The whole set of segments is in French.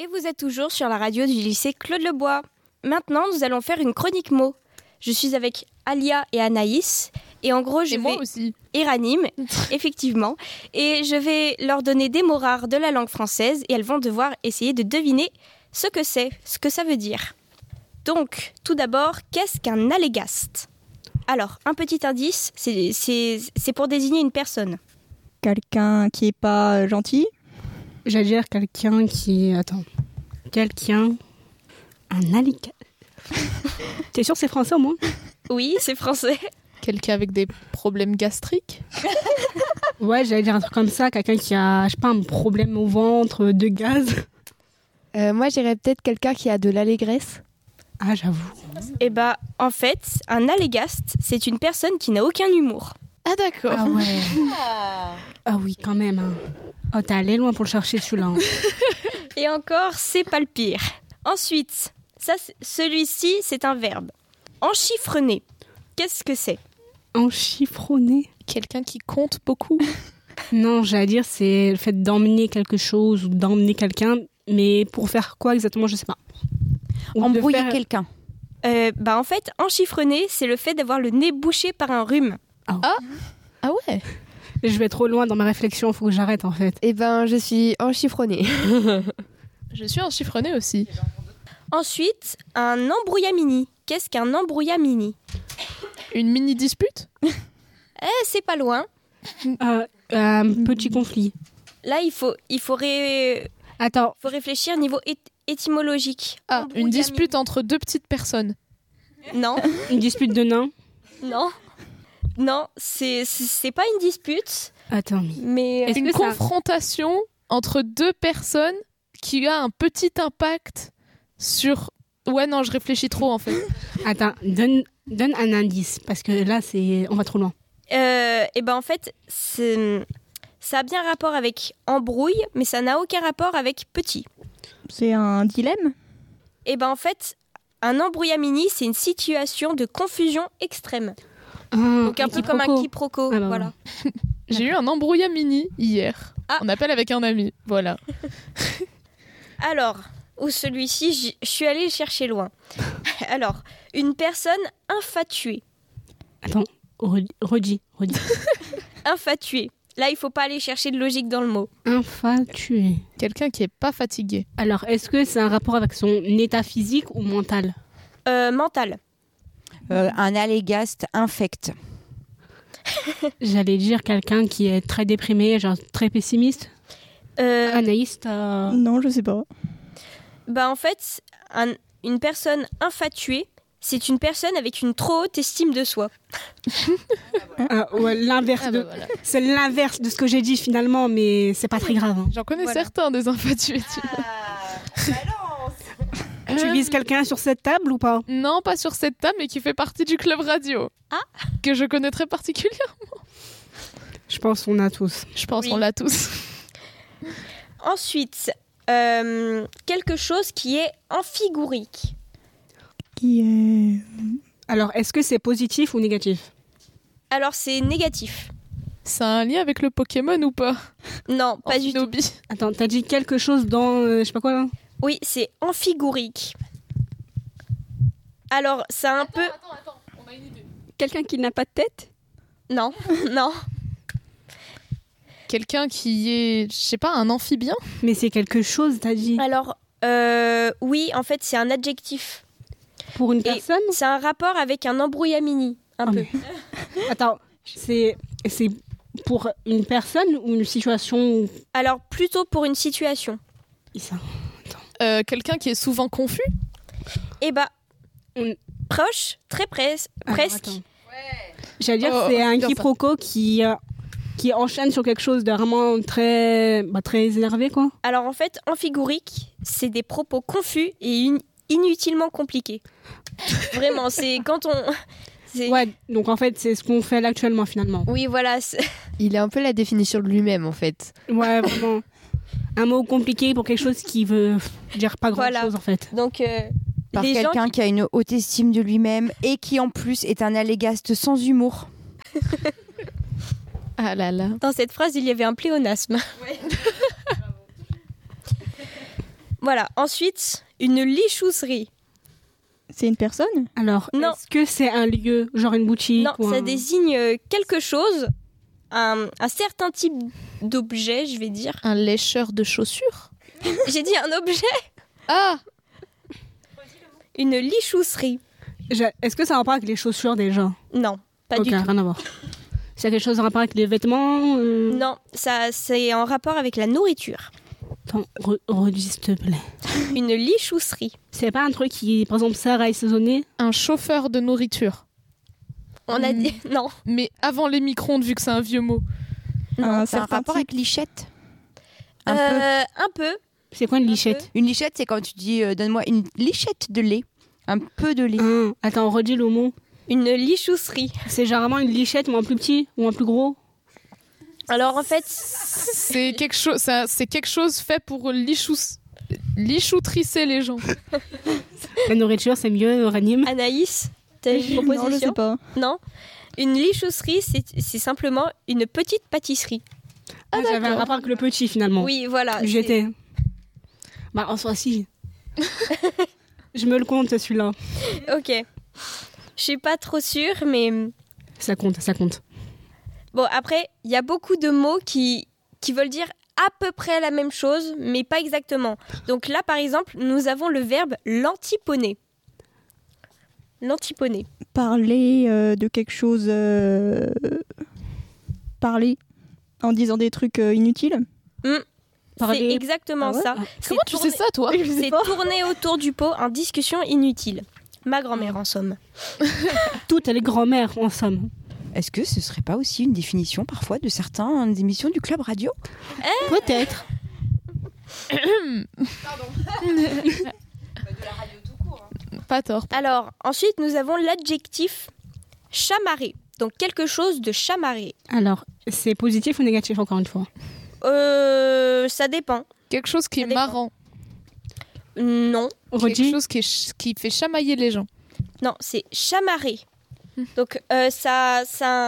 Et vous êtes toujours sur la radio du lycée Claude Lebois. Maintenant, nous allons faire une chronique mots. Je suis avec Alia et Anaïs. Et en gros, moi aussi. Et Ranim, effectivement. Et je vais leur donner des mots rares de la langue française. Et elles vont devoir essayer de deviner ce que c'est, ce que ça veut dire. Donc, tout d'abord, qu'est-ce qu'un allégaste ? Alors, un petit indice, c'est pour désigner une personne. Quelqu'un qui est pas gentil. J'allais dire quelqu'un qui... Attends. Quelqu'un... Un alligator. T'es sûr que c'est français au moins ? Oui, c'est français. Quelqu'un avec des problèmes gastriques ? Ouais, j'allais dire un truc comme ça. Quelqu'un qui a, je sais pas, un problème au ventre, de gaz. Moi, je dirais peut-être quelqu'un qui a de l'allégresse. Ah, j'avoue. Eh bah, en fait, un allégaste, c'est une personne qui n'a aucun humour. Ah d'accord. Ah ouais. Ah oui, quand même. Hein. Oh, t'es allé loin pour le chercher celui-là. Hein. Et encore, c'est pas le pire. Ensuite, celui-ci, c'est un verbe. Enchiffrener. Qu'est-ce que c'est ? Enchiffronner. Quelqu'un qui compte beaucoup ? Non, j'allais dire c'est le fait d'emmener quelque chose ou d'emmener quelqu'un, mais pour faire quoi exactement, je sais pas. Embrouiller quelqu'un. Bah en fait, enchiffrener, c'est le fait d'avoir le nez bouché par un rhume. Ah ouais. Je vais trop loin dans ma réflexion, faut que j'arrête en fait. Eh ben, je suis enchiffronnée. Je suis enchiffronnée aussi. Ensuite, un embrouillamini. Qu'est-ce qu'un embrouillamini ? Une mini dispute ? C'est pas loin. Un petit conflit. Là, il faut Attends. faut réfléchir niveau étymologique. Ah, une dispute entre deux petites personnes. Non. Une dispute de nains. Non, c'est pas une dispute. Attends. Mais Est-ce une que ça... confrontation entre deux personnes qui a un petit impact sur... Ouais, non, je réfléchis trop en fait. Attends, donne un indice, parce que là, on va trop loin. Et ben en fait, ça a bien rapport avec embrouille, mais ça n'a aucun rapport avec petit. C'est un dilemme ? Et ben en fait, un embrouillamini, c'est une situation de confusion extrême. Donc un peu comme un quiproquo. Ah bah voilà. J'ai eu un embrouillamini hier. On appelle avec un ami, voilà. Alors, ou celui-ci, je suis allée le chercher loin. Alors, une personne infatuée. Attends, redis. Infatuée. Là, il faut pas aller chercher de logique dans le mot. Infatué. Quelqu'un qui est pas fatigué. Alors, est-ce que c'est un rapport avec son état physique ou mental ? Mental. Un allégaste infect. J'allais dire quelqu'un qui est très déprimé, genre très pessimiste. Anaïs, Non, je sais pas. Bah en fait, une personne infatuée, c'est une personne avec une trop haute estime de soi. Ouais, l'inverse voilà. C'est l'inverse de ce que j'ai dit finalement, mais c'est pas très grave. Hein. J'en connais certains des infatués. Tu vises quelqu'un sur cette table ou pas ? Non, pas sur cette table, mais qui fait partie du club radio. Que je connais très particulièrement. Je pense qu'on a tous. Je pense Oui. qu'on l'a tous. Ensuite, quelque chose qui est amphigorique. Qui est... Alors, est-ce que c'est positif ou négatif ? Alors, c'est négatif. C'est un lien avec le Pokémon ou pas ? Non, pas du tout. Amphinobi. Attends, t'as dit quelque chose dans... je sais pas quoi là ? Oui, c'est amphigorique. Alors, ça a un peu... Attends, on a une idée. Quelqu'un qui n'a pas de tête ? Non, non. Quelqu'un qui est, je sais pas, un amphibien ? Mais c'est quelque chose, t'as dit. Alors, oui, en fait, c'est un adjectif. Pour une Et personne ? c'est un rapport avec un embrouillamini, un peu. Attends, c'est pour une personne ou une situation ? Alors, plutôt pour une situation. Ça. Quelqu'un qui est souvent confus ? Eh bah, On- proche, très presque. Attends. J'allais dire Oh, que c'est un bien ça. quiproquo qui enchaîne sur quelque chose de vraiment très énervé, quoi. Alors, en fait, amphigorique, c'est des propos confus et inutilement compliqués. Vraiment, c'est quand on... Ouais, donc en fait, c'est ce qu'on fait là actuellement, finalement. Oui, voilà. Il est un peu la définition de lui-même, en fait. Ouais, vraiment. Un mot compliqué pour quelque chose qui veut dire pas grand-chose, Voilà. en fait. Donc, Par les gens quelqu'un qui a une haute estime de lui-même et qui en plus est un allégaste sans humour. Ah là là. Dans cette phrase, il y avait un pléonasme. Voilà. Ensuite, une lichousserie. C'est une personne? Alors, Non. est-ce que c'est un lieu, genre une boutique Non, ou ça un... désigne quelque chose, un certain type d'objet, je vais dire. Un lécheur de chaussures. J'ai dit un objet. Ah, Une lichousserie. Est-ce que ça a un rapport avec les chaussures déjà? Non, pas Ok, du tout. rien à voir. C'est quelque chose en rapport avec les vêtements Non, ça c'est en rapport avec la nourriture. Attends, redis s'il te plaît. Une lichousserie. C'est pas un truc qui, par exemple, sert à assaisonner? un chauffeur de nourriture. On a dit non. Mais avant les micro-ondes, vu que c'est un vieux mot. Non, C'est un certain rapport type. avec lichette. Un peu. Un peu. C'est quoi une Un lichette? Une lichette, c'est quand tu dis donne-moi une lichette de lait. Un peu de lait. Attends, redis le mot. Une lichousserie. C'est généralement une lichette ou un plus petit ou un plus gros? Alors en fait, C'est quelque chose, c'est quelque chose fait pour lichoutrisser les gens. La nourriture, c'est mieux, Ranim. Anaïs, t'as une Non, je sais proposition? pas. Non. Une lichousserie, c'est simplement une petite pâtisserie. J'avais un d'accord. rapport avec le petit finalement. Oui, voilà. c'est- J'étais. Bah, en soi, si. Je me le compte, celui-là. Ok. Je suis pas trop sûre, mais Ça compte, ça compte. bon, après, il y a beaucoup de mots qui veulent dire à peu près la même chose, mais pas exactement. Donc là, par exemple, nous avons le verbe l'antiponé. L'antiponé. Parler de quelque chose. Parler en disant des trucs inutiles. C'est Parler. exactement Ah ouais ça. Comment tu sais ça, toi? C'est tourner autour du pot en discussion inutile. Ma grand-mère, en somme. Toutes les grand-mères, en somme. Est-ce que ce serait pas aussi une définition parfois de certaines émissions du Club Radio? Peut-être. Pas tort. Alors, ensuite, nous avons l'adjectif chamarré. Donc, quelque chose de chamarré. Alors, c'est positif ou négatif, encore une fois? Ça dépend. Quelque chose qui Ça est dépend. marrant. Non. Quelque Redis. chose qui fait chamailler les gens. Non, c'est chamarré. Donc, c'est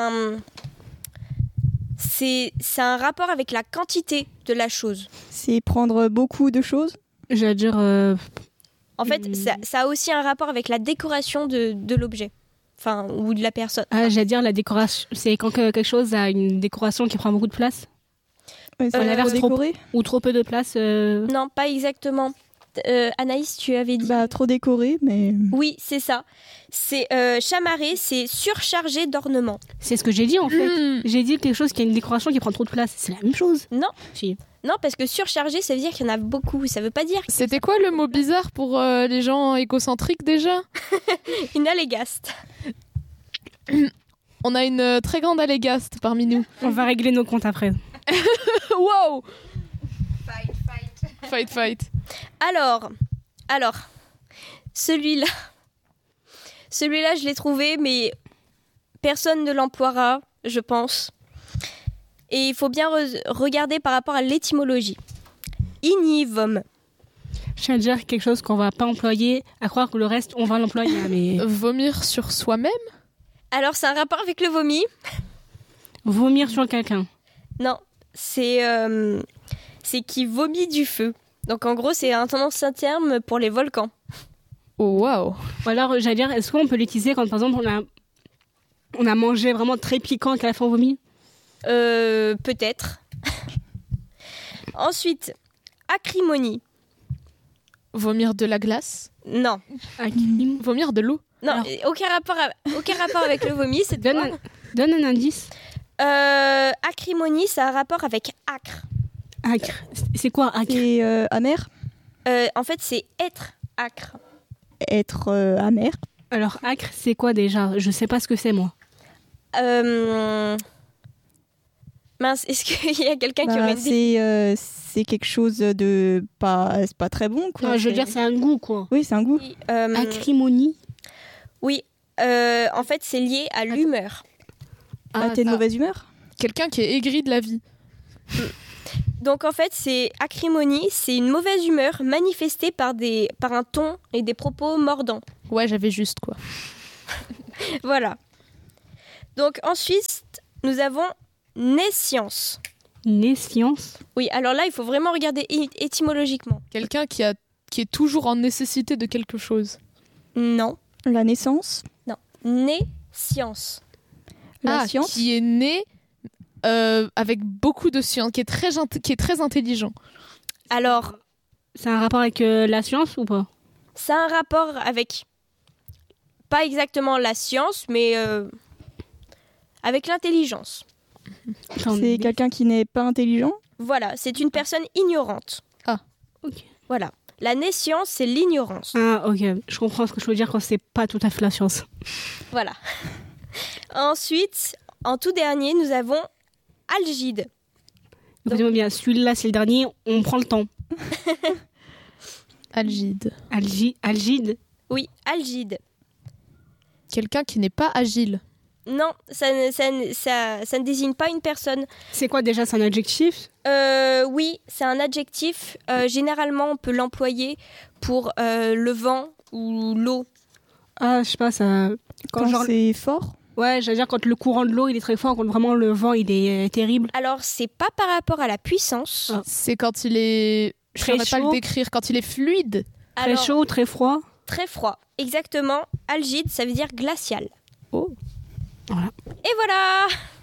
un rapport avec la quantité de la chose. C'est prendre beaucoup de choses. J'allais dire. En fait, ça a aussi un rapport avec la décoration de l'objet. Enfin, ou de la personne. J'allais dire la décoration. C'est quand quelque chose a une décoration qui prend beaucoup de place? Ouais, c'est l'inverse, trop décoré. Ou trop peu de place? Non, pas exactement. Anaïs, tu avais dit. Bah, trop décoré, mais. Oui, c'est ça. C'est chamarré, c'est surchargé d'ornements. C'est ce que j'ai dit, en fait. Hmm. J'ai dit quelque chose qui a une décoration qui prend trop de place. C'est la même chose. Non. Si. Non, parce que surchargé, ça veut dire qu'il y en a beaucoup. Ça veut pas dire C'était quoi le mot bizarre pour les gens égocentriques déjà? une allégaste. On a une très grande allégaste parmi nous. On va régler nos comptes après. Wow! Fight, fight. Alors, celui-là, je l'ai trouvé, mais personne ne l'emploiera, je pense. Et il faut bien regarder par rapport à l'étymologie. Ignivum. Je vais dire quelque chose qu'on va pas employer, à croire que le reste, on va l'employer. Mais Vomir sur soi-même? Alors, c'est un rapport avec le vomi. vomir sur quelqu'un. Non, c'est qui vomit du feu. Donc, en gros, c'est un ancien terme pour les volcans. Oh, wow. Ou alors, j'allais dire, est-ce qu'on peut l'utiliser quand, par exemple, on a mangé vraiment très piquant et qu'à la fin on vomit? Peut-être. Ensuite, acrimonie. Vomir de la glace? Non. Vomir de l'eau? Non, Alors. aucun rapport avec le vomi. C'est Donne un indice. acrimonie, ça a un rapport avec acre. Acre. C'est quoi acre? C'est amer. En fait, c'est être acre. Être amer. Alors, acre, c'est quoi déjà? Je sais pas ce que c'est, moi. Mince, est-ce qu'il y a quelqu'un qui Bah, aurait une idée? c'est quelque chose de pas, c'est pas très bon, quoi. Non, je veux dire, c'est un goût, quoi. Oui, c'est un goût. Oui, Acrimonie. oui, en fait, c'est lié à l'humeur. Ah, t'es de mauvaise humeur? Quelqu'un qui est aigri de la vie. Donc, en fait, c'est acrimonie, c'est une mauvaise humeur manifestée par un ton et des propos mordants. Ouais, j'avais juste quoi. Voilà. Donc, ensuite, nous avons nescience. Nescience. Oui, alors là, il faut vraiment regarder étymologiquement. Quelqu'un qui a qui est toujours en nécessité de quelque chose. Non. La naissance. Né, science. La science. Qui est né avec beaucoup de science, qui est très intelligent. Alors, C'est un rapport avec la science ou pas? ça a un rapport avec, pas exactement la science, mais avec l'intelligence. C'est quelqu'un qui n'est pas intelligent. Voilà, c'est une personne ignorante. Ah, ok. Voilà. La nescience, c'est l'ignorance. Ah, ok. Je comprends ce que je veux dire quand c'est pas tout à fait la science. Voilà. Ensuite, en tout dernier, nous avons Algide. Écoutez-moi bien, celui-là, c'est le dernier. On prend le temps. Algide. Algide. Oui, Algide. Quelqu'un qui n'est pas agile. Non, ça ne désigne pas une personne. C'est quoi déjà? C'est un adjectif? Oui, c'est un adjectif. Généralement, on peut l'employer pour le vent ou l'eau. Ah, je sais pas, ça... Quand genre... c'est fort. Ouais, j'allais dire quand le courant de l'eau, il est très fort, quand vraiment le vent, il est terrible. Alors, c'est pas par rapport à la puissance. Ah. C'est quand il est... Je Très ne saurais pas chaud. le décrire. Quand il est fluide. Très Alors, chaud, très froid. très froid. Exactement. Algide, ça veut dire glacial. Oh. Voilà. Et voilà!